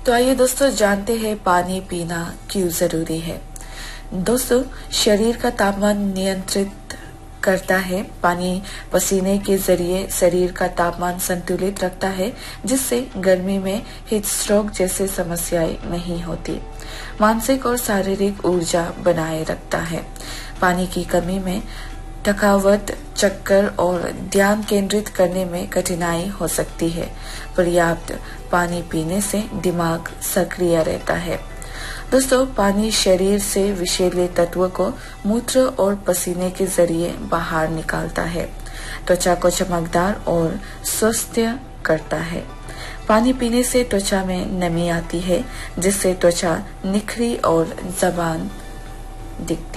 तो आइए दोस्तों जानते हैं पानी पीना क्यों जरूरी है। दोस्तों, शरीर का तापमान नियंत्रित करता है। पानी पसीने के जरिए शरीर का तापमान संतुलित रखता है, जिससे गर्मी में हीट स्ट्रोक जैसे समस्याएं नहीं होती। मानसिक और शारीरिक ऊर्जा बनाए रखता है। पानी की कमी में थकावट, चक्कर और ध्यान केंद्रित करने में कठिनाई हो सकती है। पर्याप्त पानी पीने से दिमाग सक्रिय रहता है। दोस्तों, पानी शरीर से विषैले तत्वों को मूत्र और पसीने के जरिए बाहर निकालता है। त्वचा को चमकदार और स्वस्थ करता है। पानी पीने से त्वचा में नमी आती है, जिससे त्वचा निखरी और जबान दिखती